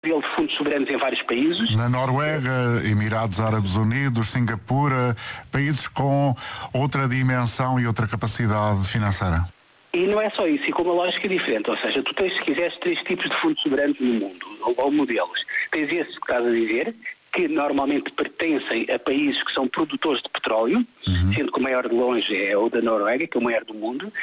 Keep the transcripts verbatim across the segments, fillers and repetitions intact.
de fundos soberanos em vários países. Na Noruega, Emirados Árabes Unidos, Singapura, países com outra dimensão e outra capacidade financeira. E não é só isso, e com uma lógica diferente, ou seja, tu tens, se quiseres, três tipos de fundos soberanos no mundo, ou, ou modelos. Tens esse que estás a dizer, que normalmente pertencem a países que são produtores de petróleo, uhum. sendo que o maior de longe é o da Noruega, que é o maior do mundo,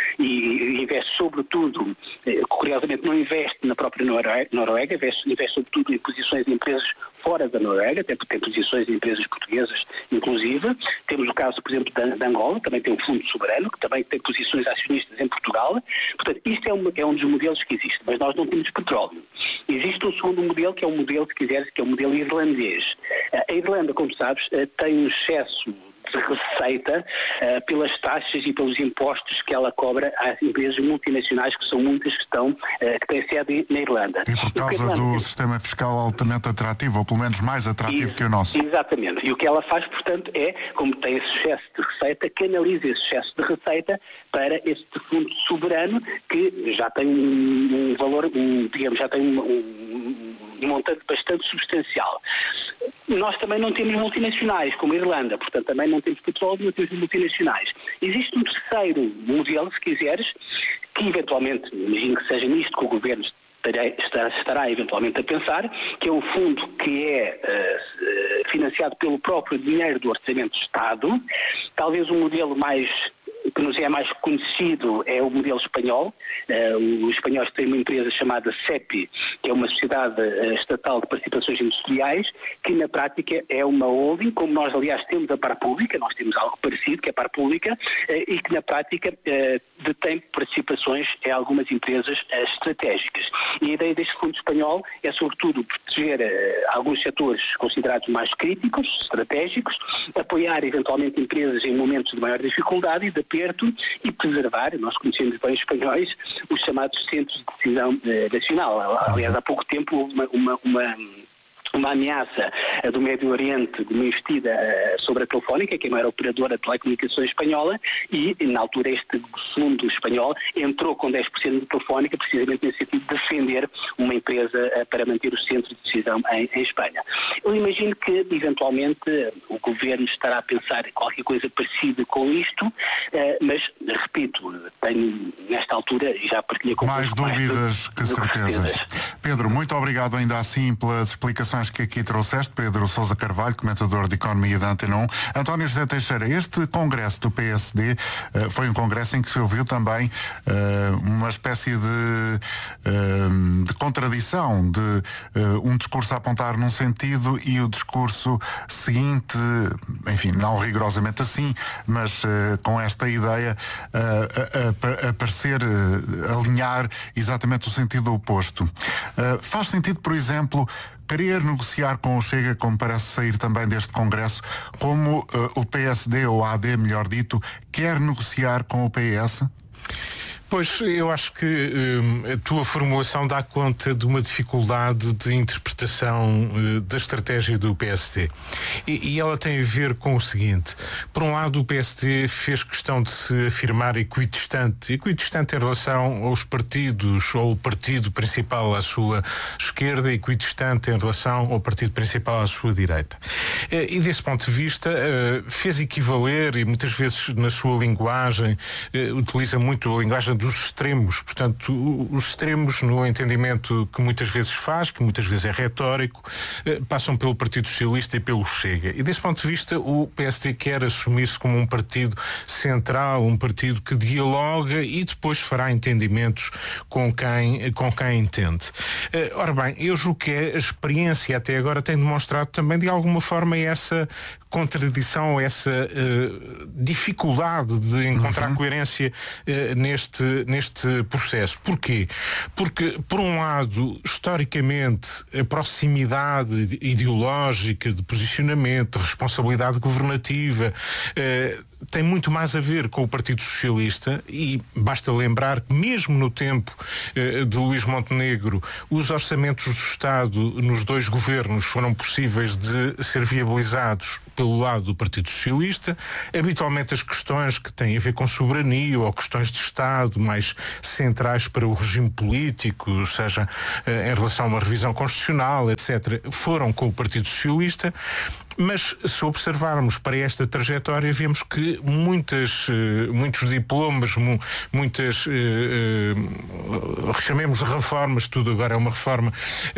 e investe sobretudo, curiosamente não investe na própria Noruega, Noruega investe, investe sobretudo em posições de empresas fora da Noruega, até porque tem posições de empresas portuguesas, inclusive. Temos o caso, por exemplo, de Angola, também tem um fundo soberano, que também tem posições acionistas em Portugal. Portanto, isto é um, é um dos modelos que existe, mas nós não temos petróleo. Existe um segundo modelo, que é um modelo, se quiseres, que é o modelo irlandês. A Irlanda, como sabes, tem um excesso de receita uh, pelas taxas e pelos impostos que ela cobra às empresas multinacionais, que são muitas que estão, uh, que têm sede na Irlanda. E por causa Irlanda, do sistema fiscal altamente atrativo, ou pelo menos mais atrativo isso, que o nosso. Exatamente. E o que ela faz, portanto, é, como tem esse excesso de receita, canaliza esse excesso de receita para este fundo soberano, que já tem um, um valor, um, digamos, já tem um, um, um montante bastante substancial. Nós também não temos multinacionais, como a Irlanda, portanto também não temos petróleo, não temos multinacionais. Existe um terceiro modelo, se quiseres, que eventualmente, imagino que seja nisto que o Governo estará, estará eventualmente a pensar, que é um fundo que é uh, financiado pelo próprio dinheiro do Orçamento do Estado, talvez um modelo mais que nos é mais conhecido é o modelo espanhol. Uh, os espanhóis têm uma empresa chamada SEPI, que é uma sociedade uh, estatal de participações industriais, que na prática é uma holding, como nós aliás temos a Parpública, nós temos algo parecido, que é a Parpública, uh, e que na prática uh, detém participações em algumas empresas uh, estratégicas. E a ideia deste fundo espanhol é sobretudo proteger uh, alguns setores considerados mais críticos, estratégicos, apoiar eventualmente empresas em momentos de maior dificuldade e de perto e preservar, nós conhecemos bem os espanhóis, os chamados centros de decisão eh, nacional. Aliás, há pouco tempo houve uma, uma, uma uma ameaça uh, do Médio Oriente de uma investida uh, sobre a Telefónica, que é a maior operadora de telecomunicações espanhola, e na altura este fundo espanhol entrou com dez por cento de Telefónica, precisamente nesse sentido de defender uma empresa uh, para manter os centros de decisão em, em Espanha. Eu imagino que, eventualmente, o Governo estará a pensar em qualquer coisa parecida com isto, uh, mas, repito, tenho, nesta altura, e já partilhei com mais dúvidas que certezas. Pedro, muito obrigado ainda assim pelas explicações que aqui trouxeste. Pedro Sousa Carvalho, comentador de Economia da Antena um. António José Teixeira, este congresso do P S D uh, foi um congresso em que se ouviu também uh, uma espécie de, uh, de contradição, de uh, um discurso a apontar num sentido e o discurso seguinte, enfim, não rigorosamente assim, mas uh, com esta ideia uh, a, a, a parecer uh, alinhar exatamente o sentido oposto. Uh, faz sentido, por exemplo, querer negociar com o Chega, como parece sair também deste Congresso, como uh, o P S D, ou a A D, melhor dito, quer negociar com o P S? Pois, eu acho que hum, a tua formulação dá conta de uma dificuldade de interpretação hum, da estratégia do P S D. E, e ela tem a ver com o seguinte: por um lado, o P S D fez questão de se afirmar equidistante, equidistante em relação aos partidos, ou o partido principal à sua esquerda, equidistante em relação ao partido principal à sua direita. E desse ponto de vista, fez equivaler, e muitas vezes na sua linguagem, utiliza muito a linguagem dos extremos, portanto, os extremos no entendimento que muitas vezes faz, que muitas vezes é retórico, eh, passam pelo Partido Socialista e pelo Chega. E desse ponto de vista, o P S D quer assumir-se como um partido central, um partido que dialoga e depois fará entendimentos com quem, com quem entende. Eh, ora bem, eu julgo que a experiência até agora tem demonstrado também de alguma forma essa contradição, essa uh, dificuldade de encontrar uhum. coerência uh, neste, neste processo. Porquê? Porque, por um lado, historicamente, a proximidade ideológica, de posicionamento, de responsabilidade governativa, uh, tem muito mais a ver com o Partido Socialista, e basta lembrar que mesmo no tempo uh, de Luís Montenegro, os orçamentos do Estado nos dois governos foram possíveis de ser viabilizados pelo lado do Partido Socialista. Habitualmente as questões que têm a ver com soberania ou questões de Estado mais centrais para o regime político, seja uh, em relação a uma revisão constitucional, etcétera, foram com o Partido Socialista. Mas se observarmos para esta trajetória, vemos que muitas, muitos diplomas, muitas, chamemos reformas, tudo agora é uma reforma,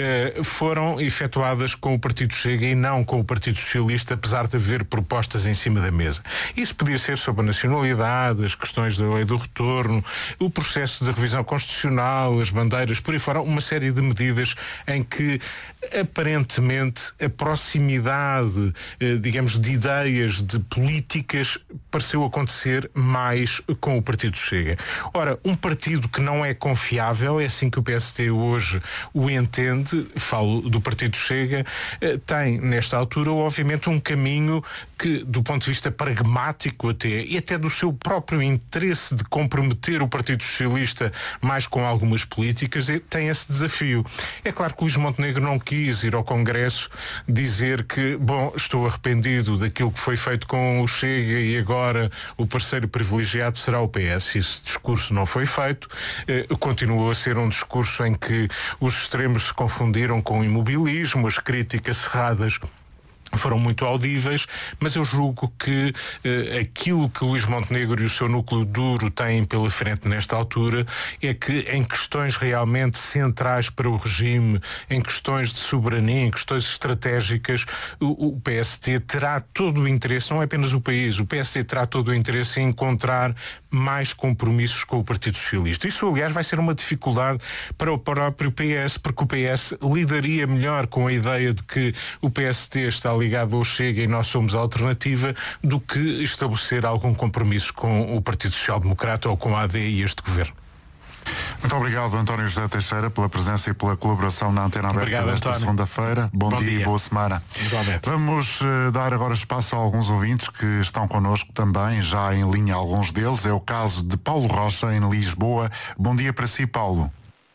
foram efetuadas com o Partido Chega e não com o Partido Socialista, apesar de haver propostas em cima da mesa. Isso podia ser sobre a nacionalidade, as questões da lei do retorno, o processo de revisão constitucional, as bandeiras, por aí fora, uma série de medidas em que aparentemente a proximidade, digamos, de ideias, de políticas, pareceu acontecer mais com o Partido Chega. Ora, um partido que não é confiável, é assim que o P S D hoje o entende, falo do Partido Chega, tem nesta altura obviamente um caminho que, do ponto de vista pragmático até, e até do seu próprio interesse de comprometer o Partido Socialista mais com algumas políticas, tem esse desafio. É claro que Luís Montenegro não quis ir ao Congresso dizer que, bom, estou arrependido daquilo que foi feito com o Chega e agora o parceiro privilegiado será o P S. Esse discurso não foi feito. Eh, continuou a ser um discurso em que os extremos se confundiram com o imobilismo, as críticas cerradas foram muito audíveis, mas eu julgo que eh, aquilo que Luís Montenegro e o seu núcleo duro têm pela frente nesta altura é que em questões realmente centrais para o regime, em questões de soberania, em questões estratégicas, o, o P S D terá todo o interesse, não é apenas o país, o P S D terá todo o interesse em encontrar mais compromissos com o Partido Socialista. Isso, aliás, vai ser uma dificuldade para o próprio P S, porque o P S lidaria melhor com a ideia de que o P S D está ligado ao Chega e nós somos a alternativa, do que estabelecer algum compromisso com o Partido Social Democrata ou com a A D e este governo. Muito obrigado, António José Teixeira, pela presença e pela colaboração na Antena Aberta obrigado, desta segunda-feira. Bom, Bom dia, dia e boa semana. Igualmente. Vamos uh, dar agora espaço a alguns ouvintes que estão connosco também, já em linha alguns deles. É o caso de Paulo Rocha, em Lisboa. Bom dia para si, Paulo.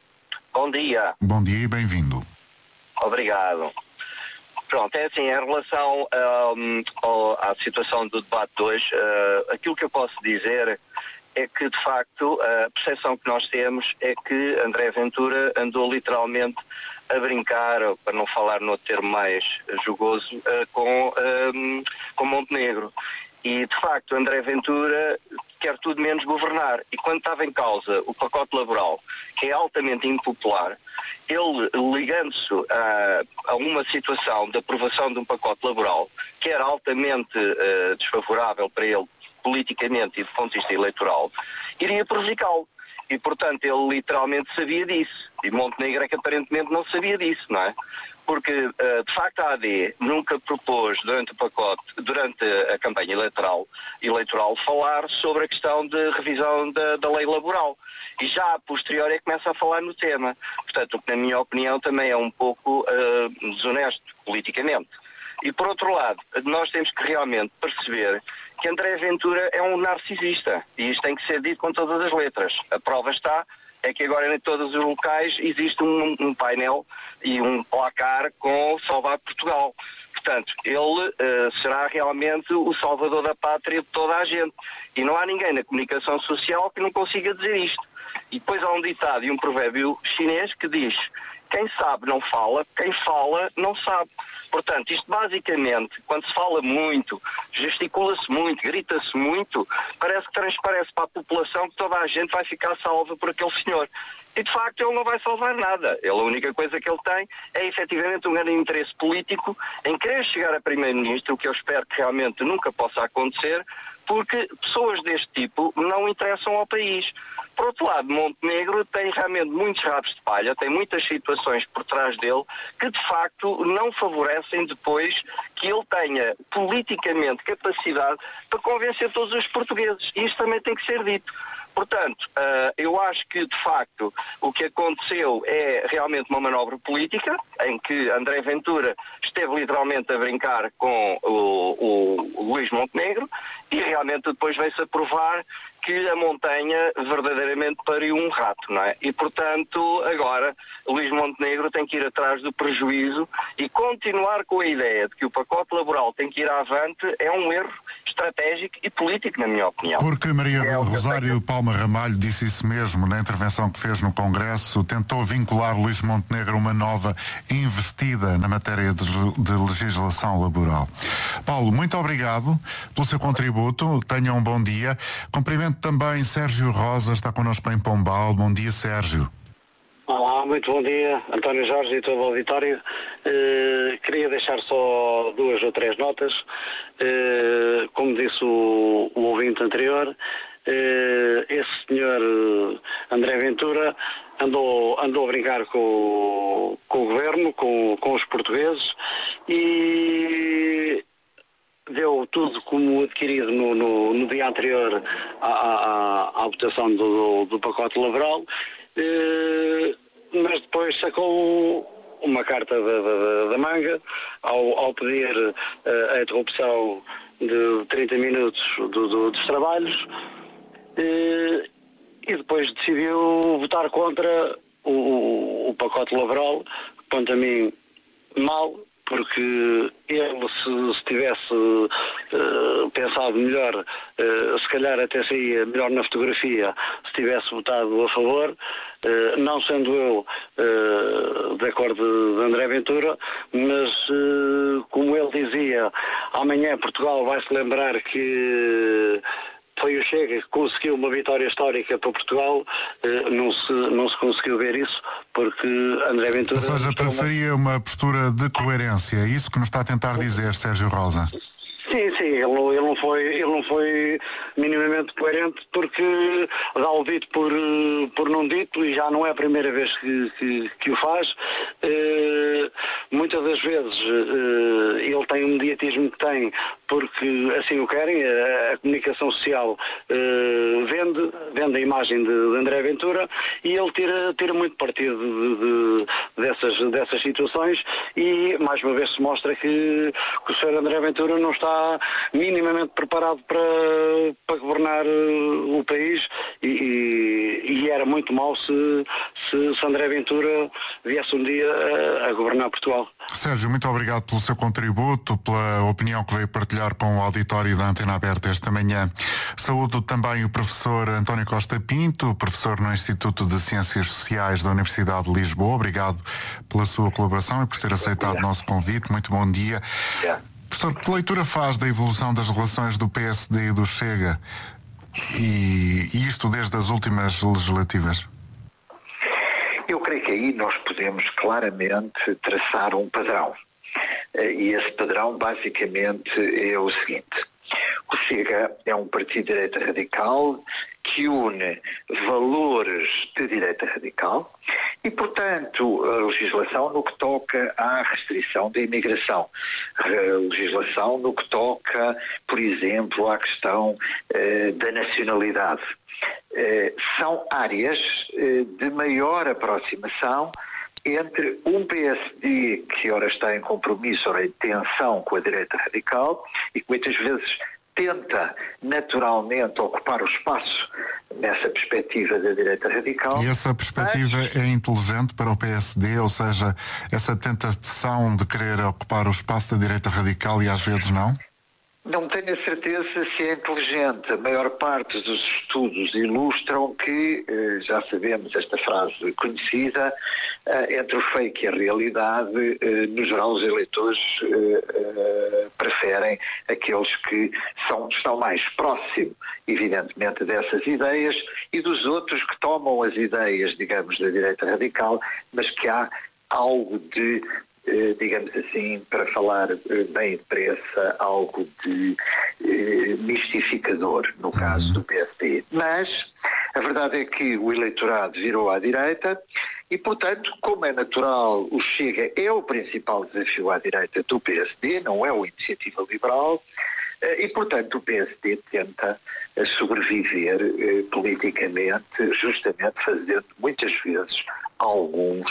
Bom dia. Bom dia e bem-vindo. Obrigado. Pronto, é assim, em relação um, ao, à situação do debate de hoje, uh, aquilo que eu posso dizer é que, de facto, a percepção que nós temos é que André Ventura andou literalmente a brincar, para não falar no termo mais jugoso, uh, com, um, com Montenegro. E, de facto, André Ventura quer tudo menos governar. E quando estava em causa o pacote laboral, que é altamente impopular, ele, ligando-se a, a uma situação de aprovação de um pacote laboral, que era altamente uh, desfavorável para ele, politicamente e do ponto de vista eleitoral, iria prejudicá-lo. E, portanto, ele literalmente sabia disso. E Montenegro é que aparentemente não sabia disso, não é? Porque, de facto, a A D nunca propôs, durante o pacote, durante a campanha eleitoral, eleitoral falar sobre a questão de revisão da, da lei laboral. E já a posteriori é que começa a falar no tema. Portanto, o que, na minha opinião, também é um pouco uh, desonesto politicamente. E, por outro lado, nós temos que realmente perceber que André Ventura é um narcisista. E isto tem que ser dito com todas as letras. A prova está, é que agora em todos os locais existe um, um painel e um placar com Salvar Portugal. Portanto, ele uh, será realmente o salvador da pátria de toda a gente. E não há ninguém na comunicação social que não consiga dizer isto. E depois há um ditado e um provérbio chinês que diz: quem sabe não fala, quem fala não sabe. Portanto, isto basicamente, quando se fala muito, gesticula-se muito, grita-se muito, parece que transparece para a população que toda a gente vai ficar salva por aquele senhor. E, de facto, ele não vai salvar nada. Ele, a única coisa que ele tem é, efetivamente, um grande interesse político em querer chegar a primeiro-ministro, o que eu espero que realmente nunca possa acontecer, porque pessoas deste tipo não interessam ao país. Por outro lado, Montenegro tem realmente muitos rabos de palha, tem muitas situações por trás dele que, de facto, não favorecem depois que ele tenha politicamente capacidade para convencer todos os portugueses. E isto também tem que ser dito. Portanto, uh, eu acho que, de facto, o que aconteceu é realmente uma manobra política, em que André Ventura esteve literalmente a brincar com o, o, o Luís Montenegro, e realmente depois veio-se a provar que a montanha verdadeiramente pariu um rato, não é? E, portanto, agora, Luís Montenegro tem que ir atrás do prejuízo e continuar com a ideia de que o pacote laboral tem que ir avante é um erro estratégico e político, na minha opinião. Porque Maria é Rosário Palma Ramalho disse isso mesmo na intervenção que fez no Congresso, tentou vincular Luís Montenegro a uma nova investida na matéria de, de legislação laboral. Paulo, muito obrigado pelo seu contributo, tenha um bom dia. Cumprimento também Sérgio Rosa, está connosco em Pombal. Bom dia, Sérgio. Olá, muito bom dia, António Jorge e todo o auditório. Uh, queria deixar só duas ou três notas. Uh, como disse o, o ouvinte anterior, uh, esse senhor André Ventura andou, andou a brincar com, com o governo, com, com os portugueses, e deu tudo como adquirido no, no, no dia anterior à, à, à votação do, do pacote laboral, eh, mas depois sacou uma carta da, da, da manga ao, ao pedir eh, a interrupção de trinta minutos do, do, dos trabalhos, eh, e depois decidiu votar contra o, o, o pacote laboral, quanto a mim, mal, porque ele, se, se tivesse uh, pensado melhor, uh, se calhar até saía melhor na fotografia se tivesse votado a favor, uh, não sendo eu uh, de acordo de André Ventura, mas uh, como ele dizia, amanhã Portugal vai se lembrar que foi o Chega que conseguiu uma vitória histórica para Portugal. Não se, não se conseguiu ver isso, porque André Ventura... Ou seja, preferia uma postura de coerência, é isso que nos está a tentar dizer Sérgio Rosa? Sim, sim, ele, ele, não foi, ele não foi minimamente coerente, porque dá o dito por, por não dito, e já não é a primeira vez que, que, que o faz. Uh, muitas das vezes uh, ele tem o mediatismo que tem porque assim o querem, a, a comunicação social uh, vende, vende a imagem de, de André Ventura, e ele tira, tira muito partido de, de, dessas, dessas situações, e mais uma vez se mostra que, que o senhor André Ventura não está minimamente preparado para, para governar uh, o país, e, e, e era muito mau se, se, se André Ventura viesse um dia a, a governar Portugal. Sérgio, muito obrigado pelo seu contributo, pela opinião que veio partilhar com o auditório da Antena Aberta esta manhã. Saúdo também o professor António Costa Pinto, professor no Instituto de Ciências Sociais da Universidade de Lisboa. Obrigado pela sua colaboração e por ter aceitado o nosso convite. Muito bom dia. Professor, que leitura faz da evolução das relações do P S D e do Chega? E, e isto desde as últimas legislativas? Eu creio que aí nós podemos claramente traçar um padrão. E esse padrão basicamente é o seguinte: o Chega é um partido de direita radical que une valores de direita radical e, portanto, a legislação no que toca à restrição da imigração, a legislação no que toca, por exemplo, à questão eh, da nacionalidade. Eh, são áreas eh, de maior aproximação entre um P S D que ora está em compromisso, ora em tensão com a direita radical, e que muitas vezes tenta naturalmente ocupar o espaço nessa perspectiva da direita radical. E essa perspectiva mas... é inteligente para o P S D, ou seja, essa tentação de querer ocupar o espaço da direita radical e às vezes não? Não tenho a certeza se é inteligente. A maior parte dos estudos ilustram que, já sabemos esta frase conhecida, entre o fake e a realidade, no geral os eleitores preferem aqueles que são, estão mais próximos, evidentemente, dessas ideias, e dos outros que tomam as ideias, digamos, da direita radical, mas que há algo de, digamos assim, para falar bem depressa, algo de eh, mistificador no caso do P S D. Mas a verdade é que o eleitorado virou à direita e, portanto, como é natural, o Chega é o principal desafio à direita do P S D, não é o Iniciativa Liberal. E, portanto, o P S D tenta sobreviver eh, politicamente, justamente fazendo muitas vezes alguns,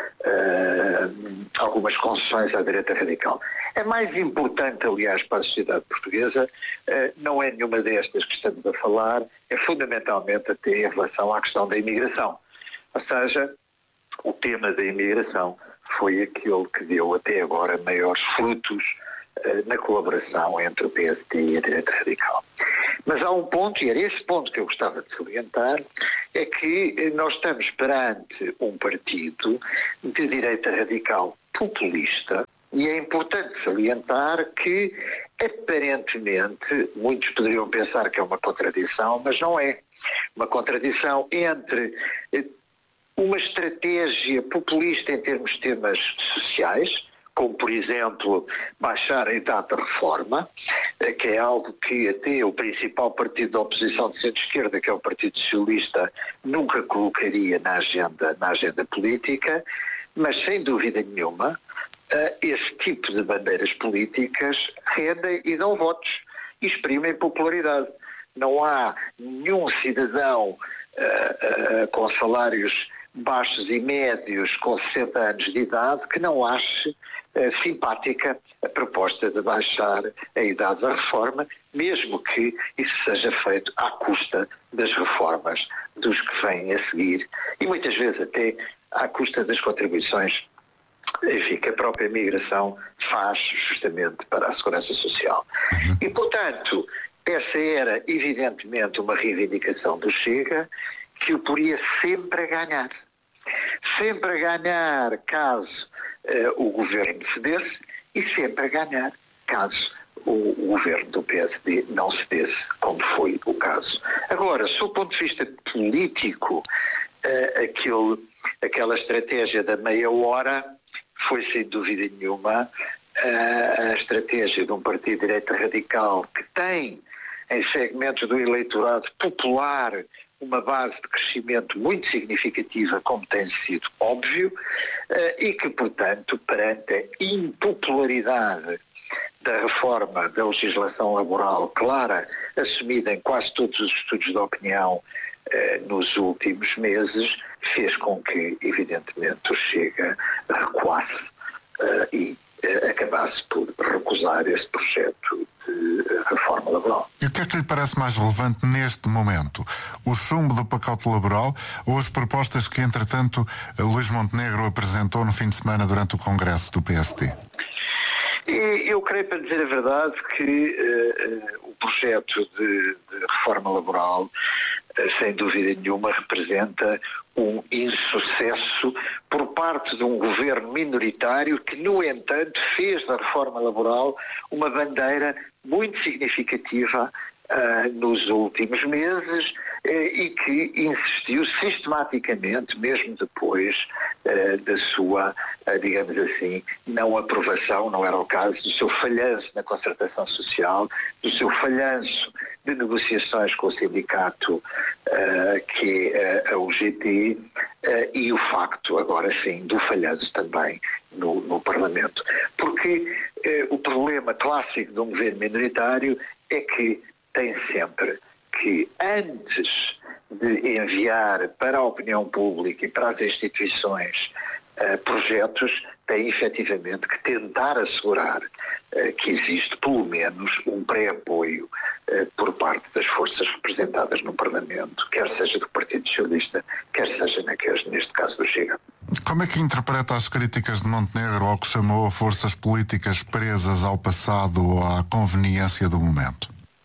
uh, algumas concessões à direita radical. É mais importante, aliás, para a sociedade portuguesa, uh, não é nenhuma destas que estamos a falar, é fundamentalmente até em relação à questão da imigração. Ou seja, o tema da imigração foi aquele que deu até agora maiores frutos uh, na colaboração entre o P S D e a direita radical. Mas há um ponto, e era esse ponto que eu gostava de salientar, é que nós estamos perante um partido de direita radical populista, e é importante salientar que, aparentemente, muitos poderiam pensar que é uma contradição, mas não é. Uma contradição entre uma estratégia populista em termos de temas sociais, como, por exemplo, baixar a idade da reforma, que é algo que até o principal partido da oposição de centro-esquerda, que é o Partido Socialista, nunca colocaria na agenda, na agenda política, mas, sem dúvida nenhuma, esse tipo de bandeiras políticas rendem e dão votos e exprimem popularidade. Não há nenhum cidadão uh, uh, com salários baixos e médios com sessenta anos de idade que não ache uh, simpática a proposta de baixar a idade da reforma, mesmo que isso seja feito à custa das reformas dos que vêm a seguir e muitas vezes até à custa das contribuições, enfim, que a própria migração faz justamente para a segurança social. E, portanto, essa era evidentemente uma reivindicação do Chega, que o poria sempre a ganhar. Sempre a ganhar caso uh, o governo cedesse e sempre a ganhar caso o, o governo do P S D não cedesse, como foi o caso. Agora, sob o ponto de vista político, uh, aquele, aquela estratégia da meia hora foi, sem dúvida nenhuma, uh, a estratégia de um partido de direita radical que tem em segmentos do eleitorado popular uma base de crescimento muito significativa, como tem sido óbvio, e que, portanto, perante a impopularidade da reforma da legislação laboral clara, assumida em quase todos os estudos de opinião nos últimos meses, fez com que, evidentemente, o Chega recuasse e acabasse por recusar esse projeto de reforma laboral. E o que é que lhe parece mais relevante neste momento? O chumbo do pacote laboral ou as propostas que, entretanto, Luís Montenegro apresentou no fim de semana durante o Congresso do P S D? Eu creio, para dizer a verdade, que uh, o projeto de, de reforma laboral, uh, sem dúvida nenhuma, representa um insucesso por parte de um governo minoritário que, no entanto, fez da reforma laboral uma bandeira muito significativa uh, nos últimos meses uh, e que insistiu sistematicamente, mesmo depois uh, da sua, uh, digamos assim, não aprovação, não era o caso, do seu falhanço na concertação social, do seu falhanço de negociações com o sindicato uh, que é uh, a U G T uh, e o facto, agora sim, do falhanço também no, no Parlamento. Porque uh, o problema clássico de um governo minoritário é que tem sempre que, antes de enviar para a opinião pública e para as instituições uh, projetos, tem efetivamente que tentar assegurar uh, que existe pelo menos um pré-apoio uh, por parte das forças representadas no Parlamento, quer seja do Partido Socialista, quer seja naqueles, neste caso do Chega. Como é que interpreta as críticas de Montenegro ao que chamou forças políticas presas ao passado ou à conveniência do momento?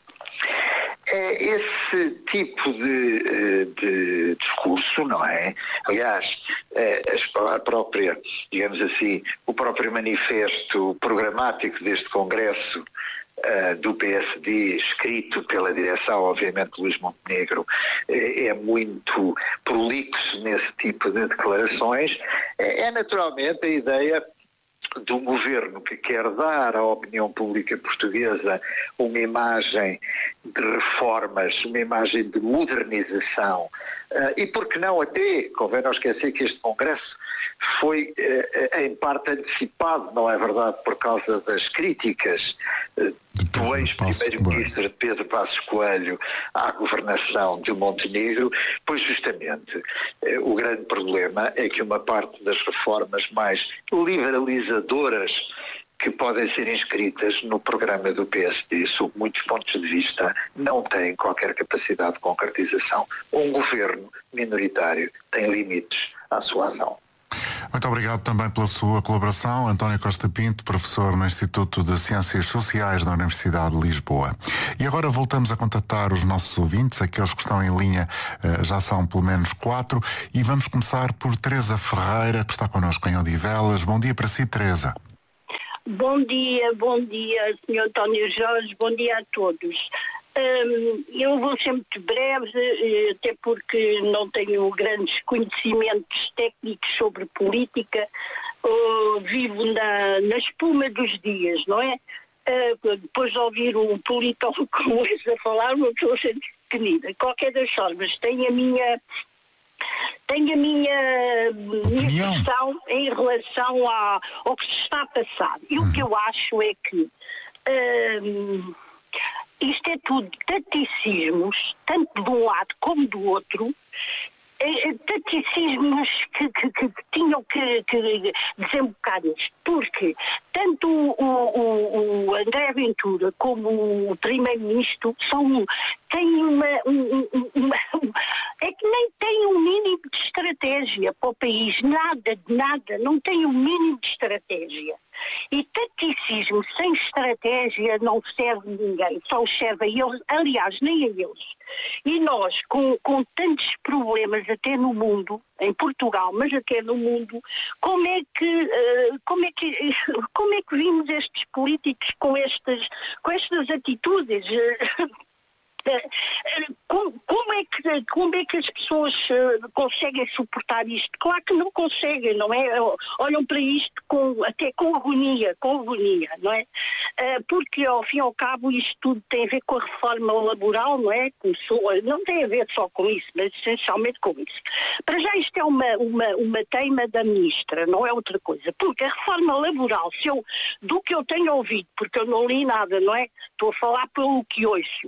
Esse tipo de, de discurso, não é? Aliás, a própria, digamos assim, o próprio manifesto programático deste Congresso do P S D, escrito pela direção, obviamente, de Luís Montenegro, é muito prolixo nesse tipo de declarações. É naturalmente a ideia de um governo que quer dar à opinião pública portuguesa uma imagem de reformas, uma imagem de modernização, uh, e por que não até, convém não esquecer que este Congresso foi eh, em parte antecipado, não é verdade, por causa das críticas eh, do ex-primeiro-ministro Pedro Passos Coelho à governação de Montenegro, pois justamente eh, o grande problema é que uma parte das reformas mais liberalizadoras que podem ser inscritas no programa do P S D, sob muitos pontos de vista, não têm qualquer capacidade de concretização. Um governo minoritário tem limites à sua ação. Muito obrigado também pela sua colaboração, António Costa Pinto, professor no Instituto de Ciências Sociais da Universidade de Lisboa. E agora voltamos a contatar os nossos ouvintes, aqueles que estão em linha, já são pelo menos quatro, e vamos começar por Teresa Ferreira, que está connosco em Odivelas. Bom dia para si, Teresa. Bom dia, bom dia, senhor António Jorge, bom dia a todos. Um, eu vou ser muito breve, até porque não tenho grandes conhecimentos técnicos sobre política, uh, vivo na, na espuma dos dias, não é? Uh, depois de ouvir um politólogo como esse a falar, uma pessoa sente pequenina. De qualquer das formas, tenho a minha... Tenho a minha, minha questão em relação a, ao que se está a passar. E uhum. o que eu acho é que hum, isto é tudo taticismos, tanto de um lado como do outro, é, taticismos que, que, que tinham que, que desembocar nisto. Porque tanto o, o, o André Ventura como o Primeiro-Ministro são, têm uma, uma, uma, é que nem têm um mínimo de estratégia para o país, nada, de nada, não têm um mínimo de estratégia. E taticismo sem estratégia não serve a ninguém, só serve a eles, aliás, nem a eles. E nós, com, com tantos problemas até no mundo, em Portugal, mas até no mundo, como é que, uh, como é que, como é que vimos estes políticos com estas, com estas atitudes? Como, como, é que, como é que as pessoas uh, conseguem suportar isto? Claro que não conseguem, não é? Olham para isto com, até com agonia, com agonia, não é? Uh, porque ao fim e ao cabo isto tudo tem a ver com a reforma laboral, não é? Começou, não tem a ver só com isso, mas essencialmente com isso. Para já isto é uma, uma, uma teima da ministra, não é outra coisa. Porque a reforma laboral, se eu, do que eu tenho ouvido, porque eu não li nada, não é? Estou a falar pelo que ouço.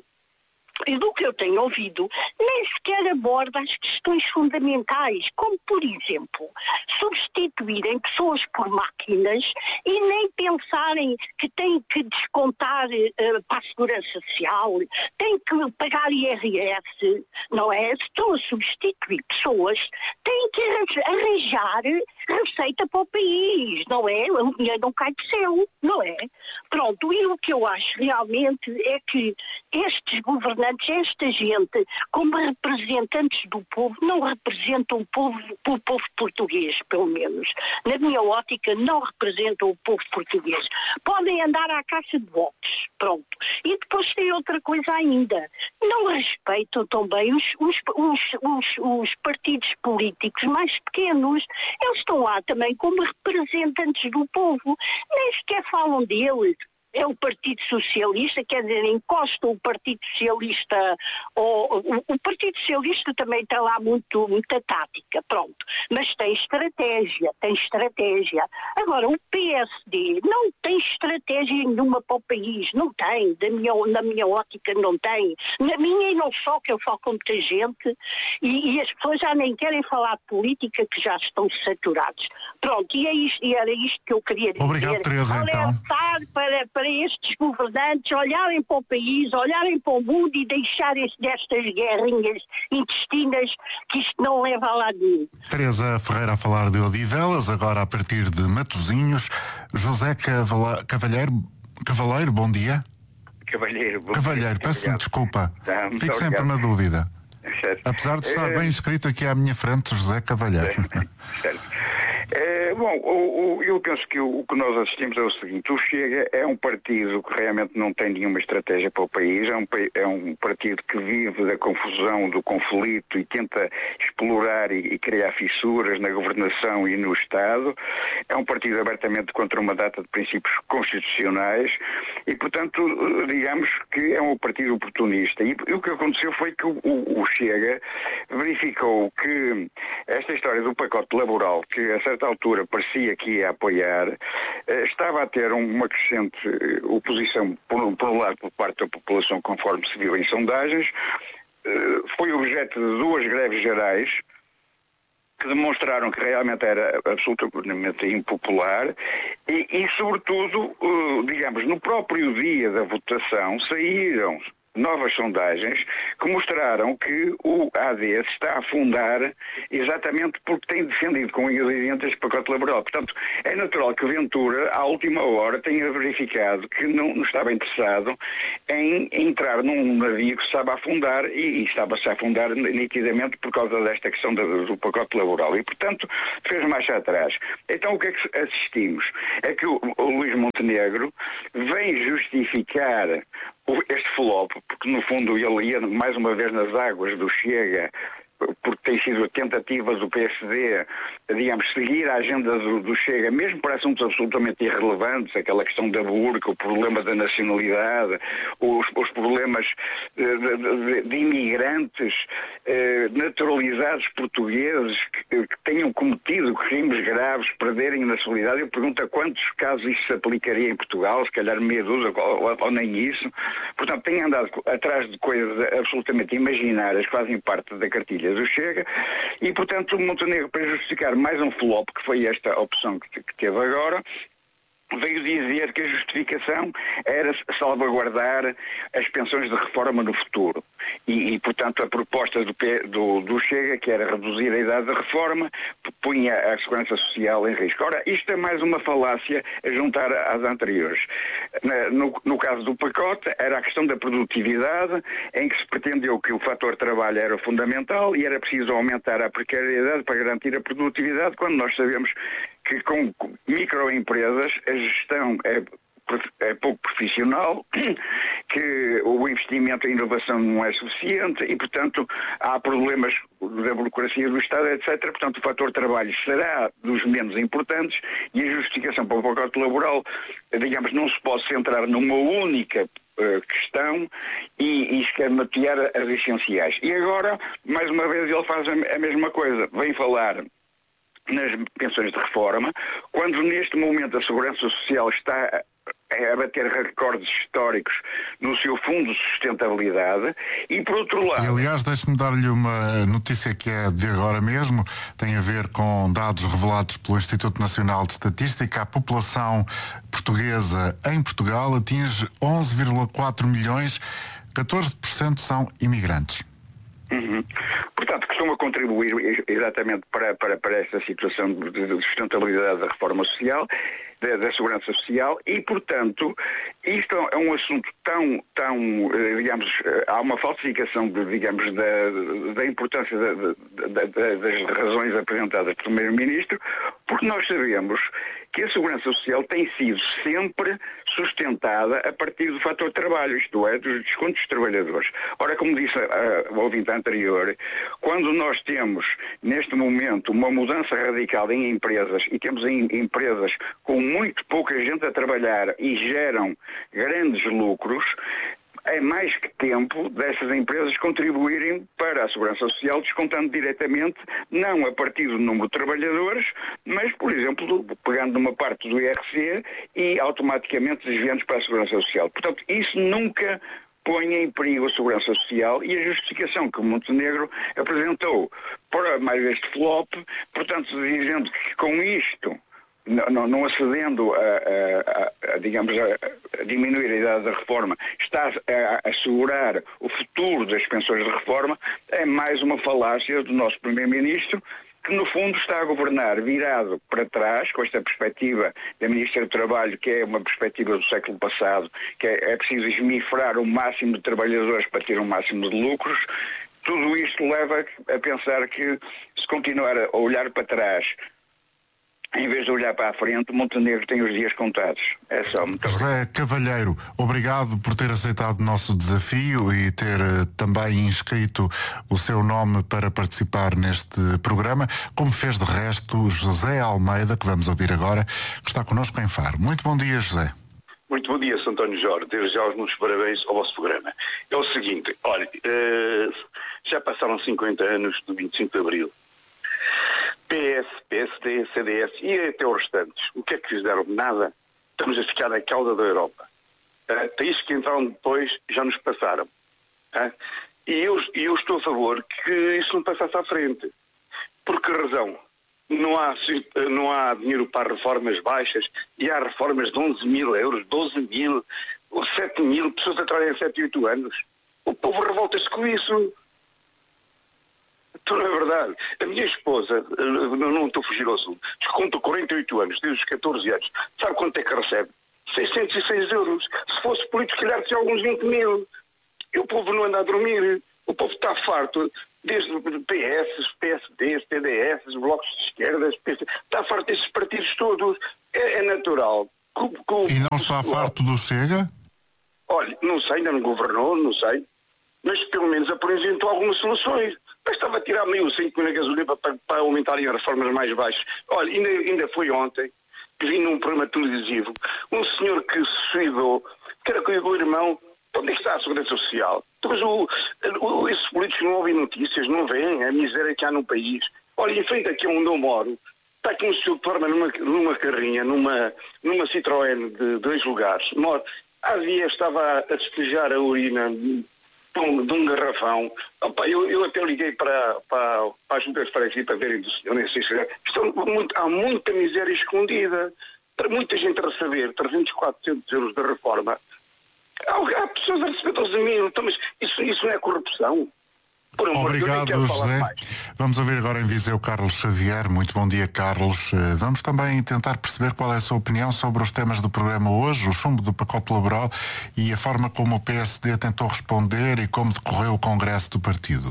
E do que eu tenho ouvido, nem sequer aborda as questões fundamentais, como, por exemplo, substituírem pessoas por máquinas e nem pensarem que têm que descontar uh, para a segurança social, têm que pagar I R S, não é? Se estão a substituir pessoas, têm que arranjar receita para o país, não é? O dinheiro não cai do céu, não é? Pronto, e o que eu acho realmente é que estes governantes, esta gente, como representantes do povo, não representam o povo, o povo português, pelo menos. Na minha ótica, não representam o povo português. Podem andar à caça de votos, pronto. E depois tem outra coisa ainda. Não respeitam também os, os, os, os, os partidos políticos mais pequenos. Eles estão lá também como representantes do povo. Nem sequer falam deles. É o Partido Socialista, quer dizer, encosta o Partido Socialista, ou, o, o Partido Socialista também está lá muito, muita tática, pronto, mas tem estratégia, tem estratégia. Agora, o P S D não tem estratégia nenhuma para o país, não tem, da minha, na minha ótica não tem, na minha e não só, que eu falo com muita gente, e, e as pessoas já nem querem falar de política, que já estão saturados. Pronto, e, é isto, e era isto que eu queria dizer. Obrigado, Teresa, alertar então. para, para estes governantes olharem para o país, olharem para o mundo e deixarem-se destas guerrinhas intestinas, que isto não leva a lado nenhum. Teresa Ferreira a falar de Odivelas, agora a partir de Matosinhos. José Cavala... Cavalheiro, Cavaleiro, bom dia. Cavalheiro, bom Cavalheiro, dia. peço-lhe desculpa. Tá, Fico sempre na dúvida. Certo. Apesar de estar é... bem escrito aqui à minha frente, José Cavalheiro. Certo. É, bom, o, o, eu penso que o, o que nós assistimos é o seguinte: o Chega é um partido que realmente não tem nenhuma estratégia para o país, é um, é um partido que vive da confusão, do conflito e tenta explorar e, e criar fissuras na governação e no Estado, é um partido abertamente contra uma data de princípios constitucionais e, portanto, digamos que é um partido oportunista. E, e o que aconteceu foi que o, o, o Chega verificou que esta história do pacote laboral, que a certa certa altura parecia que ia apoiar, uh, estava a ter uma crescente uh, oposição, por, por um lado, por parte da população, conforme se viu em sondagens. Uh, foi objeto de duas greves gerais, que demonstraram que realmente era absolutamente impopular e, e sobretudo, uh, digamos, no próprio dia da votação saíram novas sondagens que mostraram que o A D se está a afundar exatamente porque tem defendido com unhas e dentes este pacote laboral. Portanto, é natural que Ventura, à última hora, tenha verificado que não, não estava interessado em entrar num navio que se estava a afundar e, e estava-se a afundar nitidamente por causa desta questão do, do pacote laboral. E, portanto, fez marcha atrás. Então, o que é que assistimos? É que o, o Luís Montenegro vem justificar este flop, porque no fundo ele ia mais uma vez nas águas do Chega, porque tem sido a tentativa do P S D, digamos, seguir a agenda do, do Chega, mesmo para assuntos absolutamente irrelevantes, aquela questão da burca, o problema da nacionalidade, os, os problemas de, de, de imigrantes eh, naturalizados portugueses que, que tenham cometido crimes graves, perderem a nacionalidade. Eu pergunto a quantos casos isso se aplicaria em Portugal, se calhar meia dúzia ou, ou nem isso. Portanto, tem andado atrás de coisas absolutamente imaginárias que fazem parte da cartilha do Chega e, portanto, o Montenegro, para justificar mais um flop, que foi esta opção que, que teve agora, veio dizer que a justificação era salvaguardar as pensões de reforma no futuro. E, e portanto, a proposta do, do, do Chega, que era reduzir a idade da reforma, punha a segurança social em risco. Ora, isto é mais uma falácia a juntar às anteriores. No, no caso do pacote, era a questão da produtividade, em que se pretendeu que o fator trabalho era fundamental e era preciso aumentar a precariedade para garantir a produtividade, quando nós sabemos que com microempresas a gestão é, é pouco profissional, que o investimento em inovação não é suficiente e, portanto, há problemas da burocracia do Estado, etcétera. Portanto, o fator trabalho será dos menos importantes e a justificação para o pacote laboral, digamos, não se pode centrar numa única uh, questão e, e esquematear as essenciais. E agora, mais uma vez, ele faz a, a mesma coisa. Vem falar nas pensões de reforma, quando neste momento a Segurança Social está a bater recordes históricos no seu fundo de sustentabilidade e, por outro lado... E, aliás, deixe-me dar-lhe uma notícia que é de agora mesmo, tem a ver com dados revelados pelo Instituto Nacional de Estatística. A população portuguesa em Portugal atinge onze vírgula quatro milhões, catorze por cento são imigrantes. Uhum. Portanto, costuma contribuir exatamente para, para, para esta situação de, de sustentabilidade da reforma social, da, da segurança social e, portanto, isto é um assunto tão, tão digamos, há uma falsificação, de, digamos, da, da importância da, da, da, das razões apresentadas pelo primeiro-ministro, porque nós sabemos que a segurança social tem sido sempre sustentada a partir do fator trabalho, isto é, dos descontos dos trabalhadores. Ora, como disse a, a ouvinte anterior, quando nós temos, neste momento, uma mudança radical em empresas, e temos em, empresas com muito pouca gente a trabalhar e geram grandes lucros, é mais que tempo dessas empresas contribuírem para a Segurança Social, descontando diretamente, não a partir do número de trabalhadores, mas, por exemplo, pegando uma parte do I R C e automaticamente desviando para a Segurança Social. Portanto, isso nunca põe em perigo a Segurança Social e a justificação que o Montenegro apresentou para mais este flop, portanto, dizendo que com isto, Não, não acedendo a, a, a digamos, a, a diminuir a idade da reforma, está a, a assegurar o futuro das pensões de reforma, é mais uma falácia do nosso Primeiro-Ministro, que no fundo está a governar virado para trás, com esta perspectiva da Ministra do Trabalho, que é uma perspectiva do século passado, que é, é preciso esmifrar o máximo de trabalhadores para ter o máximo de lucros. Tudo isto leva a pensar que, se continuar a olhar para trás, em vez de olhar para a frente, Montenegro tem os dias contados. É só. Muito José Cavalheiro, obrigado por ter aceitado o nosso desafio e ter uh, também inscrito o seu nome para participar neste programa, como fez de resto José Almeida, que vamos ouvir agora, que está connosco em Faro. Muito bom dia, José. Muito bom dia, Sr. António Jorge. Desde já os meus parabéns ao vosso programa. É o seguinte, olha, uh, já passaram cinquenta anos do vinte e cinco de Abril. P S, P S D, C D S e até os restantes, o que é que fizeram? Nada. Estamos a ficar na cauda da Europa. Uh, países que entraram depois já nos passaram. Uh, e eu, eu estou a favor que isso não passasse à frente. Por que razão? Não há, não há dinheiro para reformas baixas e há reformas de onze mil euros, doze mil, sete mil, pessoas a trabalhar em sete, oito anos. O povo revolta-se com isso. Então não é verdade. A minha esposa, não estou a fugir ao assunto, desconto quarenta e oito anos, desde os catorze anos. Sabe quanto é que recebe? seiscentos e seis euros. Se fosse político, calhar tinha alguns vinte mil. E o povo não anda a dormir. O povo está farto, desde P S, P S D, C D S, blocos de esquerdas, P S D, está farto desses partidos todos. É, é natural. Com, com, e não está farto do Chega? Olha, não sei, ainda não governou, não sei. Mas pelo menos apresentou algumas soluções. Estava a tirar meio cinco na gasolina para, para aumentarem as reformas mais baixas. Olha, ainda, ainda foi ontem que vi num programa televisivo um senhor que se suicidou, que era com o irmão. Onde está a Segurança Social? Mas o, o, esses políticos não ouvem notícias, não veem a miséria que há no país. Olha, em frente aqui onde eu moro, está aqui um senhor que forma numa, numa carrinha, numa, numa Citroën de dois lugares. Moro. Há dias estava a despejar a urina de um, de um garrafão. Opa, eu, eu até liguei para, para, para as juntas para aqui para verem do senhor, nem sei se é. Muito, há muita miséria escondida. Para muita gente a receber trezentos, quatrocentos euros de reforma. Há, há pessoas a receber doze mil, então, mas isso, isso não é corrupção? Por amor, obrigado, José. Vamos ouvir agora em Viseu Carlos Xavier. Muito bom dia, Carlos. Vamos também tentar perceber qual é a sua opinião sobre os temas do programa hoje, o chumbo do pacote laboral e a forma como o P S D tentou responder e como decorreu o congresso do partido.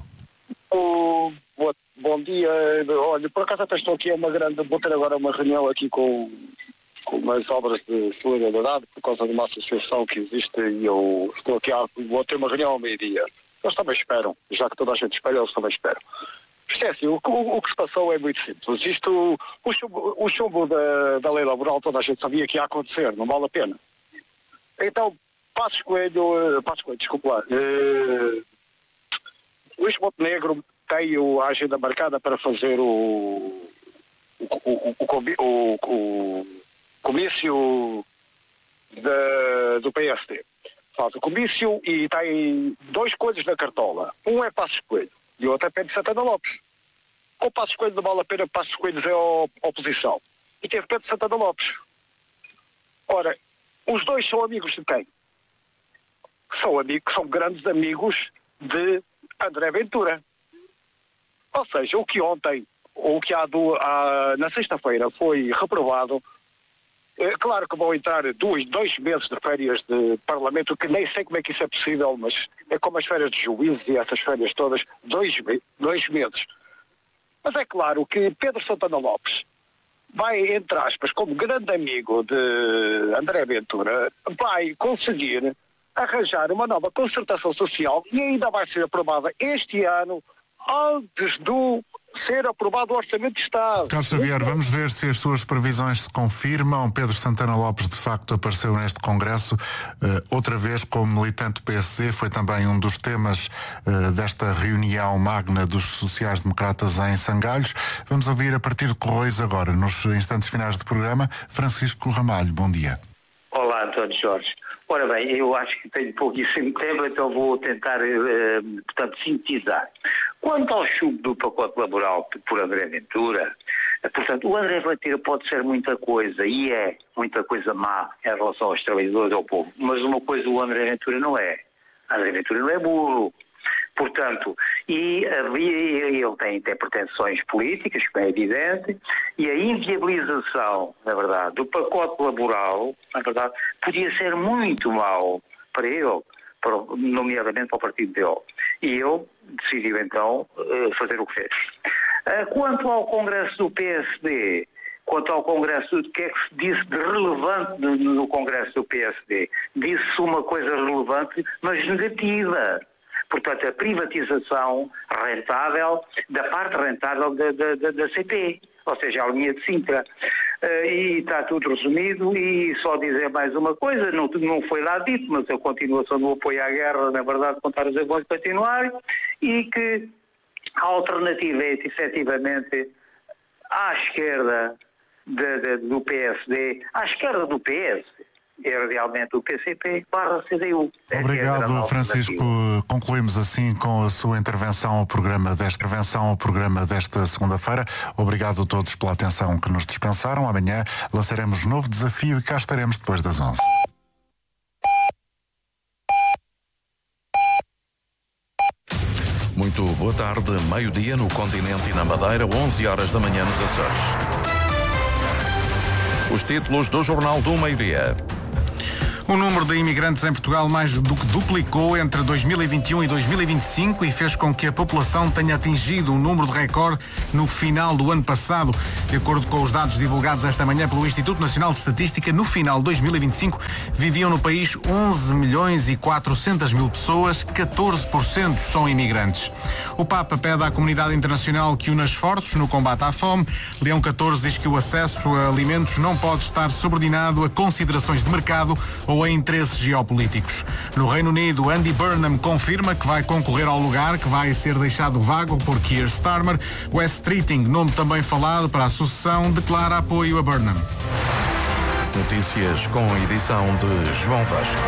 Oh, bom, bom dia. Olha, por acaso até estou aqui a uma grande... Vou ter agora uma reunião aqui com, com umas obras de solidariedade por causa de uma associação que existe e eu estou aqui a... Vou ter uma reunião ao meio-dia. Eles também esperam, já que toda a gente espera, eles também esperam. Isto é assim, o, o, o que se passou é muito simples. Isto, o chumbo, o chumbo da, da lei laboral, toda a gente sabia que ia acontecer, não vale a pena. Então, Passos Coelho, Passos Coelho, desculpa lá, uh, Luís Montenegro tem a agenda marcada para fazer o, o, o, o, o, o comício da, do P S D. Faz o comício e tem dois coisas na cartola. Um é Passos Coelho e o outro é Pedro Santana Lopes. Com Passos Coelho não vale a pena, Passos Coelho é a oposição. E teve Pedro Santana Lopes. Ora, os dois são amigos de quem? São, amigos, são grandes amigos de André Ventura. Ou seja, o que ontem, ou o que há, do, há na sexta-feira foi reprovado. É claro que vão entrar dois, dois meses de férias de Parlamento, que nem sei como é que isso é possível, mas é como as férias de juízes e essas férias todas, dois, dois meses. Mas é claro que Pedro Santana Lopes vai, entre aspas, como grande amigo de André Ventura, vai conseguir arranjar uma nova concertação social e ainda vai ser aprovada este ano, antes do ser aprovado o Orçamento de Estado. Carlos Xavier, vamos ver se as suas previsões se confirmam. Pedro Santana Lopes de facto apareceu neste congresso uh, outra vez como militante do P S D, foi também um dos temas uh, desta reunião magna dos sociais-democratas em Sangalhos. Vamos ouvir a partir de Correios agora, nos instantes finais do programa, Francisco Ramalho. Bom dia. Olá, António Jorge. Ora bem, eu acho que tenho pouquíssimo tempo, então vou tentar, eh, portanto, sintetizar. Quanto ao chumbo do pacote laboral por André Ventura, eh, portanto, o André Ventura pode ser muita coisa, e é muita coisa má em relação aos trabalhadores e ao povo, mas uma coisa o André Ventura não é. André Ventura não é burro. Portanto, e havia, ele tem até pretensões políticas, como é evidente, e a inviabilização, na verdade, do pacote laboral, na verdade, podia ser muito mau para ele, para, nomeadamente para o partido dele. E ele decidiu então fazer o que fez. Quanto ao Congresso do P S D, quanto ao Congresso, o que é que se disse de relevante no, no Congresso do P S D? Disse uma coisa relevante, mas negativa. Portanto, a privatização rentável, da parte rentável da, da, da, da C P, ou seja, a linha de Sintra. Uh, e está tudo resumido, e só dizer mais uma coisa, não, não foi lá dito, mas a continuação do apoio à guerra, na verdade, contar os aviões continuar, e que a alternativa é, efetivamente, à esquerda de, de, do P S D, à esquerda do P S, é realmente o P C P barra C D U. Obrigado, Francisco. Concluímos assim com a sua intervenção ao programa desta, intervenção ao programa desta segunda-feira. Obrigado a todos pela atenção que nos dispensaram. Amanhã lançaremos um novo desafio e cá estaremos depois das onze. Muito boa tarde, meio-dia no continente e na Madeira, onze horas da manhã nos Açores. Os títulos do Jornal do Meio-Dia. O número de imigrantes em Portugal mais do que duplicou entre dois mil e vinte e um e dois mil e vinte e cinco e fez com que a população tenha atingido um número de recorde no final do ano passado. De acordo com os dados divulgados esta manhã pelo Instituto Nacional de Estatística, no final de dois mil e vinte e cinco viviam no país onze milhões e quatrocentas mil pessoas, catorze por cento são imigrantes. O Papa pede à comunidade internacional que una esforços no combate à fome. Leão catorze diz que o acesso a alimentos não pode estar subordinado a considerações de mercado ou a interesses geopolíticos. No Reino Unido, Andy Burnham confirma que vai concorrer ao lugar que vai ser deixado vago por Keir Starmer. Wes Streeting, nome também falado para a sucessão, declara apoio a Burnham. Notícias com a edição de João Vasco.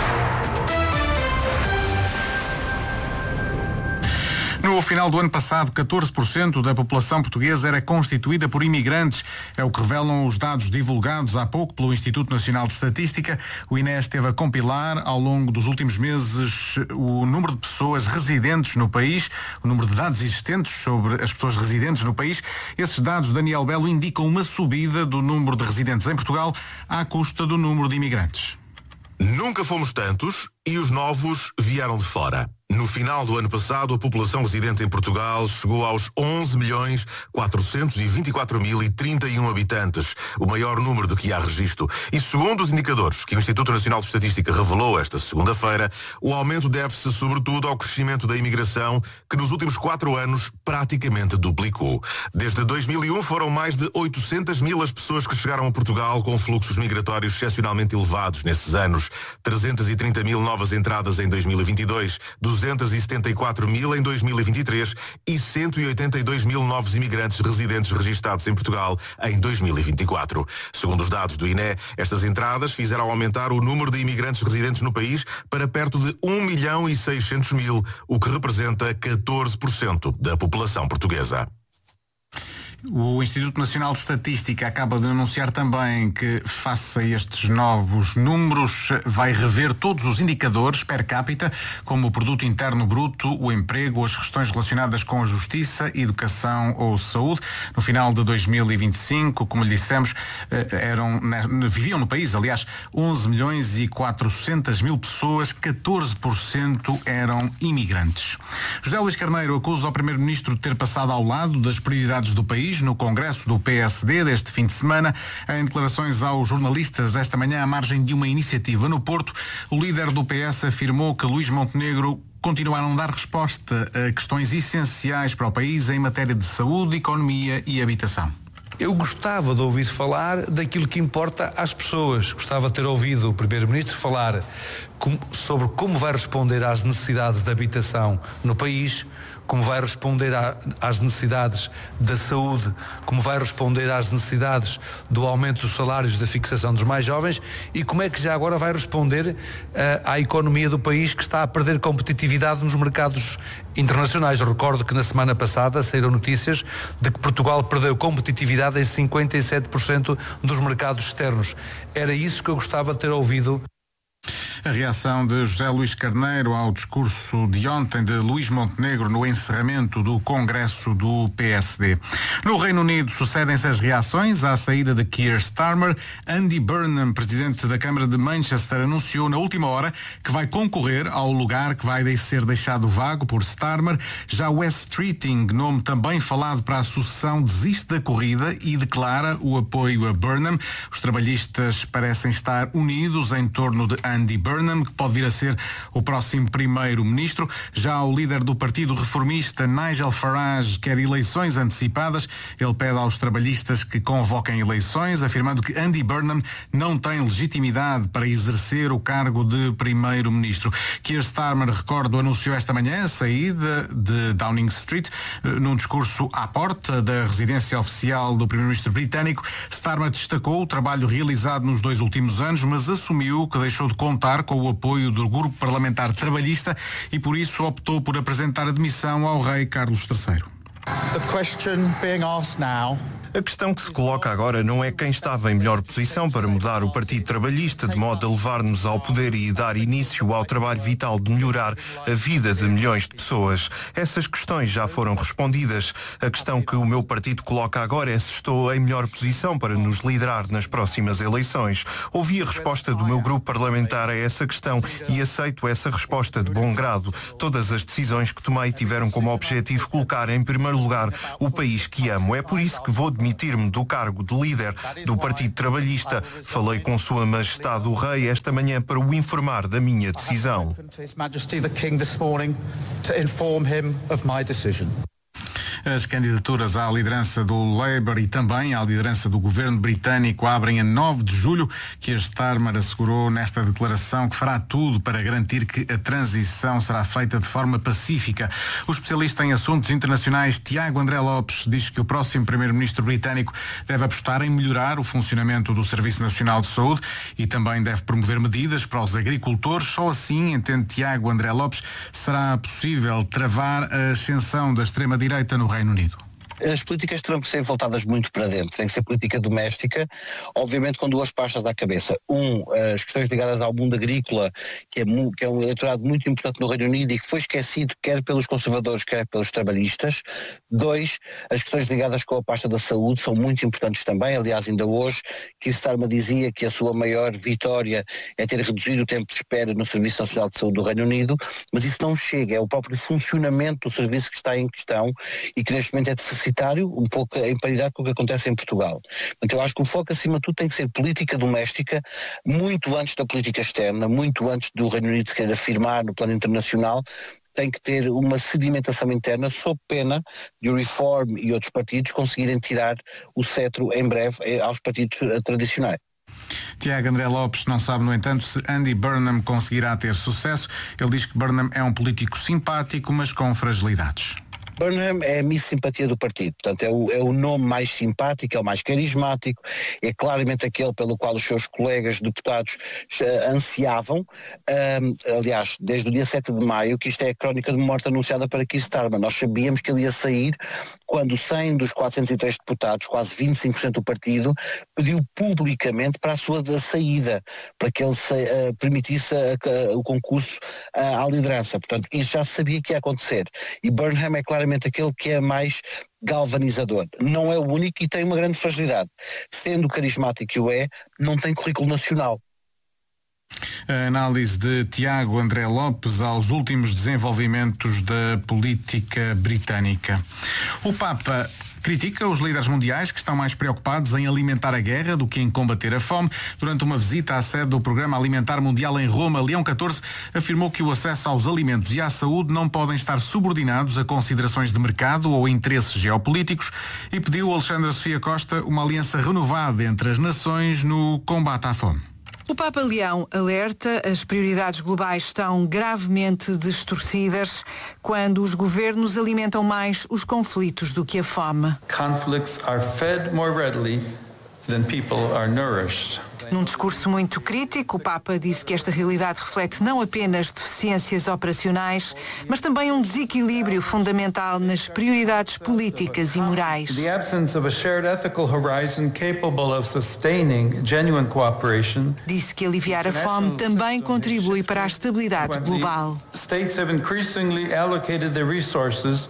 No final do ano passado, catorze por cento da população portuguesa era constituída por imigrantes. É o que revelam os dados divulgados há pouco pelo Instituto Nacional de Estatística. O I N E esteve a compilar ao longo dos últimos meses o número de pessoas residentes no país, o número de dados existentes sobre as pessoas residentes no país. Esses dados, Daniel Belo, indicam uma subida do número de residentes em Portugal à custa do número de imigrantes. Nunca fomos tantos e os novos vieram de fora. No final do ano passado, a população residente em Portugal chegou aos onze milhões quatrocentos e vinte e quatro mil e trinta e um habitantes, o maior número de que há registro. E segundo os indicadores que o Instituto Nacional de Estatística revelou esta segunda-feira, o aumento deve-se sobretudo ao crescimento da imigração, que nos últimos quatro anos praticamente duplicou. Desde dois mil e um foram mais de oitocentas mil as pessoas que chegaram a Portugal com fluxos migratórios excepcionalmente elevados nesses anos. trezentas e trinta mil novas entradas em dois mil e vinte e dois, duzentas e setenta e quatro mil em dois mil e vinte e três e cento e oitenta e dois mil novos imigrantes residentes registados em Portugal em dois mil e vinte e quatro. Segundo os dados do I N E, estas entradas fizeram aumentar o número de imigrantes residentes no país para perto de um milhão e seiscentos mil, o que representa catorze por cento da população portuguesa. O Instituto Nacional de Estatística acaba de anunciar também que, face a estes novos números, vai rever todos os indicadores per capita, como o produto interno bruto, o emprego, as questões relacionadas com a justiça, educação ou saúde. No final de dois mil e vinte e cinco, como lhe dissemos, eram, viviam no país, aliás, onze milhões e quatrocentas mil pessoas, catorze por cento eram imigrantes. José Luís Carneiro acusa o Primeiro-Ministro de ter passado ao lado das prioridades do país no Congresso do P S D deste fim de semana. Em declarações aos jornalistas esta manhã, à margem de uma iniciativa no Porto, o líder do P S afirmou que Luís Montenegro continua a não dar resposta a questões essenciais para o país em matéria de saúde, economia e habitação. Eu gostava de ouvir falar daquilo que importa às pessoas. Gostava de ter ouvido o Primeiro-Ministro falar com, sobre como vai responder às necessidades de habitação no país, como vai responder à, às necessidades da saúde, como vai responder às necessidades do aumento dos salários, da fixação dos mais jovens e como é que já agora vai responder uh, à economia do país que está a perder competitividade nos mercados internacionais. Eu recordo que na semana passada saíram notícias de que Portugal perdeu competitividade em cinquenta e sete por cento dos mercados externos. Era isso que eu gostava de ter ouvido. A reação de José Luís Carneiro ao discurso de ontem de Luís Montenegro no encerramento do Congresso do P S D. No Reino Unido sucedem-se as reações à saída de Keir Starmer. Andy Burnham, presidente da Câmara de Manchester, anunciou na última hora que vai concorrer ao lugar que vai ser deixado vago por Starmer. Já Wes Streeting, nome também falado para a sucessão, desiste da corrida e declara o apoio a Burnham. Os trabalhistas parecem estar unidos em torno de Andy Burnham. Burnham, que pode vir a ser o próximo primeiro-ministro. Já o líder do Partido Reformista, Nigel Farage, quer eleições antecipadas. Ele pede aos trabalhistas que convoquem eleições, afirmando que Andy Burnham não tem legitimidade para exercer o cargo de primeiro-ministro. Keir Starmer, recordo, anunciou esta manhã a saída de Downing Street num discurso à porta da residência oficial do primeiro-ministro britânico. Starmer destacou o trabalho realizado nos dois últimos anos, mas assumiu que deixou de contar com o apoio do grupo parlamentar trabalhista e por isso optou por apresentar a demissão ao rei Carlos terceiro. The question being asked now. A questão que se coloca agora não é quem estava em melhor posição para mudar o Partido Trabalhista de modo a levar-nos ao poder e dar início ao trabalho vital de melhorar a vida de milhões de pessoas. Essas questões já foram respondidas. A questão que o meu partido coloca agora é se estou em melhor posição para nos liderar nas próximas eleições. Ouvi a resposta do meu grupo parlamentar a essa questão e aceito essa resposta de bom grado. Todas as decisões que tomei tiveram como objetivo colocar em primeiro lugar o país que amo. É por isso que vou demitir-me do cargo de líder do Partido Trabalhista. Falei com Sua Majestade o Rei esta manhã para o informar da minha decisão. As candidaturas à liderança do Labour e também à liderança do governo britânico abrem a nove de julho, que a Starmer assegurou nesta declaração que fará tudo para garantir que a transição será feita de forma pacífica. O especialista em assuntos internacionais Tiago André Lopes diz que o próximo primeiro-ministro britânico deve apostar em melhorar o funcionamento do Serviço Nacional de Saúde e também deve promover medidas para os agricultores. Só assim, entende Tiago André Lopes, será possível travar a ascensão da extrema-direita no Reino Unido. As políticas terão que ser voltadas muito para dentro, tem que ser política doméstica, obviamente com duas pastas à cabeça. Um, as questões ligadas ao mundo agrícola, que é, que é um eleitorado muito importante no Reino Unido e que foi esquecido quer pelos conservadores, quer pelos trabalhistas. Dois, as questões ligadas com a pasta da saúde são muito importantes também. Aliás, ainda hoje, Keir Starmer dizia que a sua maior vitória é ter reduzido o tempo de espera no Serviço Nacional de Saúde do Reino Unido, mas isso não chega, é o próprio funcionamento do serviço que está em questão e que neste momento é deficitário, um pouco em paridade com o que acontece em Portugal. Então eu acho que o foco acima de tudo tem que ser política doméstica, muito antes da política externa, muito antes do Reino Unido se querer afirmar no plano internacional. Tem que ter uma sedimentação interna sob pena de o Reform e outros partidos conseguirem tirar o cetro em breve aos partidos tradicionais. Tiago André Lopes não sabe, no entanto, se Andy Burnham conseguirá ter sucesso. Ele diz que Burnham é um político simpático, mas com fragilidades. Burnham é a miss simpatia do partido, portanto é o, é o nome mais simpático, é o mais carismático, é claramente aquele pelo qual os seus colegas deputados uh, ansiavam. Um, aliás, desde o dia sete de maio, que isto é a crónica de morte anunciada para Keir Starmer. Nós sabíamos que ele ia sair quando cem dos quatrocentos e três deputados, quase vinte e cinco por cento do partido, pediu publicamente para a sua saída, para que ele se, uh, permitisse uh, uh, o concurso uh, à liderança. Portanto, isso já se sabia que ia acontecer. E Burnham é claramente aquele que é mais galvanizador. Não é o único e tem uma grande fragilidade. Sendo carismático que o é, não tem currículo nacional. A análise de Tiago André Lopes aos últimos desenvolvimentos da política britânica. O Papa critica os líderes mundiais que estão mais preocupados em alimentar a guerra do que em combater a fome. Durante uma visita à sede do Programa Alimentar Mundial em Roma, Leão catorze afirmou que o acesso aos alimentos e à saúde não podem estar subordinados a considerações de mercado ou interesses geopolíticos e pediu a Alexandra Sofia Costa uma aliança renovada entre as nações no combate à fome. O Papa Leão alerta, as prioridades globais estão gravemente distorcidas quando os governos alimentam mais os conflitos do que a fome. Conflicts are fed more readily than people are nourished. Num discurso muito crítico, o Papa disse que esta realidade reflete não apenas deficiências operacionais, mas também um desequilíbrio fundamental nas prioridades políticas e morais. The absence of a shared ethical horizon capable of sustaining genuine cooperation. Disse que aliviar a fome também contribui para a estabilidade global. States have increasingly allocated their resources.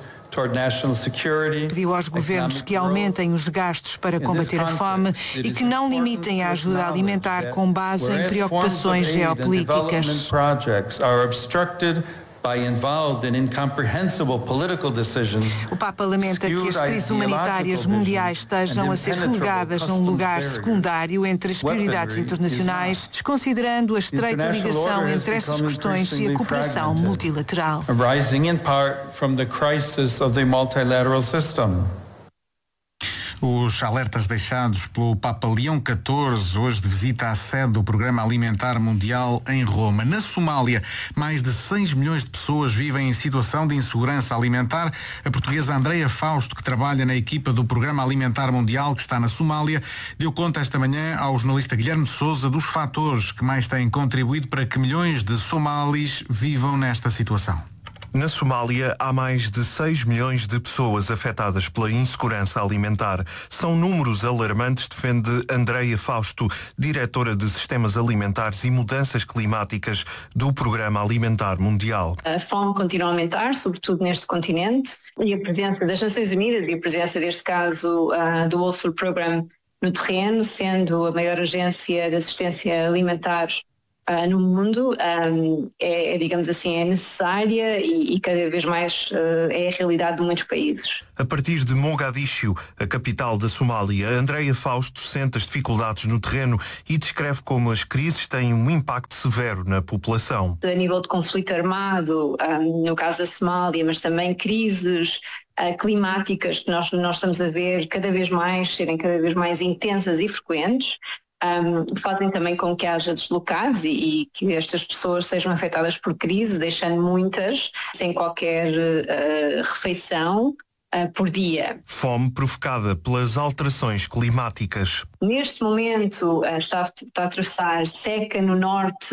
Pediu aos governos que aumentem os gastos para combater a fome e que não limitem a ajuda alimentar com base em preocupações geopolíticas. by involved in incomprehensible political decisions. O Papa lamenta que as crises humanitárias mundiais estejam a ser relegadas num lugar secundário entre as prioridades internacionais, desconsiderando a estreita ligação entre essas questões e a cooperação multilateral. Arising in part from the crisis of the multilateral system. Os alertas deixados pelo Papa Leão catorze, hoje de visita à sede do Programa Alimentar Mundial em Roma. Na Somália, mais de seis milhões de pessoas vivem em situação de insegurança alimentar. A portuguesa Andreia Fausto, que trabalha na equipa do Programa Alimentar Mundial, que está na Somália, deu conta esta manhã ao jornalista Guilherme Sousa dos fatores que mais têm contribuído para que milhões de somalis vivam nesta situação. Na Somália, há mais de seis milhões de pessoas afetadas pela insegurança alimentar. São números alarmantes, defende Andreia Fausto, diretora de Sistemas Alimentares e Mudanças Climáticas do Programa Alimentar Mundial. A fome continua a aumentar, sobretudo neste continente, e a presença das Nações Unidas e a presença, neste caso, uh, do World Food Programme no terreno, sendo a maior agência de assistência alimentar Uh, no mundo, um, é, digamos assim, é necessária e, e cada vez mais uh, é a realidade de muitos países. A partir de Mogadiscio, a capital da Somália, Andreia Fausto sente as dificuldades no terreno e descreve como as crises têm um impacto severo na população. A nível de conflito armado, um, no caso da Somália, mas também crises uh, climáticas que nós, nós estamos a ver cada vez mais, serem cada vez mais intensas e frequentes, Um, fazem também com que haja deslocados e, e que estas pessoas sejam afetadas por crise, deixando muitas sem qualquer uh, refeição uh, por dia. Fome provocada pelas alterações climáticas. Neste momento uh, está, está a atravessar seca no norte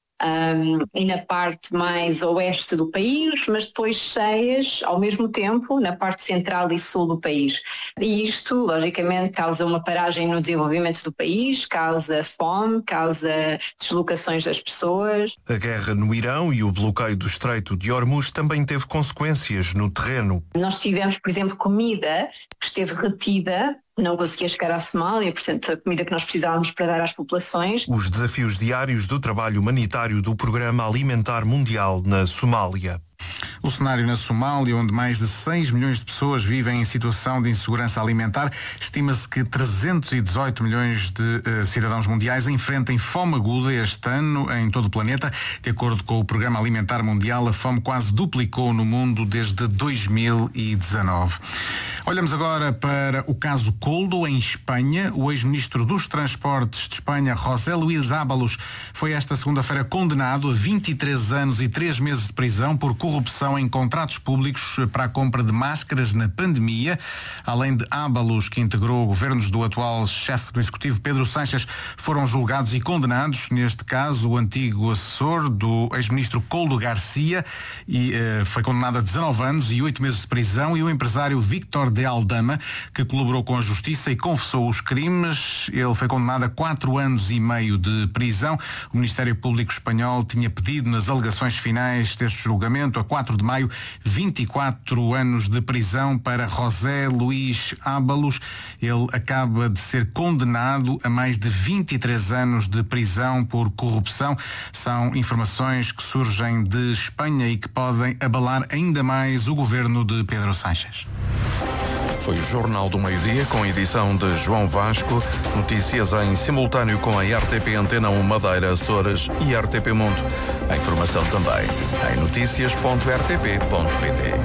Um, e na parte mais oeste do país, mas depois cheias ao mesmo tempo na parte central e sul do país. E isto, logicamente, causa uma paragem no desenvolvimento do país, causa fome, causa deslocações das pessoas. A guerra no Irão e o bloqueio do Estreito de Hormuz também teve consequências no terreno. Nós tivemos, por exemplo, comida que esteve retida, não conseguia chegar à Somália, portanto a comida que nós precisávamos para dar às populações. Os desafios diários do trabalho humanitário do Programa Alimentar Mundial na Somália. O cenário na Somália, onde mais de seis milhões de pessoas vivem em situação de insegurança alimentar, estima-se que trezentos e dezoito milhões de uh, cidadãos mundiais enfrentem fome aguda este ano em todo o planeta. De acordo com o Programa Alimentar Mundial, a fome quase duplicou no mundo desde dois mil e dezanove. Olhamos agora para o caso Coldo, em Espanha. O ex-ministro dos Transportes de Espanha, José Luís Ábalos, foi esta segunda-feira condenado a vinte e três anos e três meses de prisão por corrupção em contratos públicos para a compra de máscaras na pandemia. Além de Ábalos, que integrou governos do atual chefe do Executivo, Pedro Sánchez, foram julgados e condenados. Neste caso, o antigo assessor do ex-ministro Coldo Garcia e, eh, foi condenado a dezanove anos e oito meses de prisão, e o empresário Víctor de Aldama, que colaborou com a Justiça e confessou os crimes. Ele foi condenado a quatro anos e meio de prisão. O Ministério Público Espanhol tinha pedido nas alegações finais deste julgamento, a quatro de maio, vinte e quatro anos de prisão para José Luís Ábalos. Ele acaba de ser condenado a mais de vinte e três anos de prisão por corrupção. São informações que surgem de Espanha e que podem abalar ainda mais o governo de Pedro Sánchez. Foi o Jornal do Meio-Dia, com edição de João Vasco. Notícias em simultâneo com a R T P Antena um Madeira, Açores e R T P Mundo. A informação também em notícias ponto r t p ponto p t.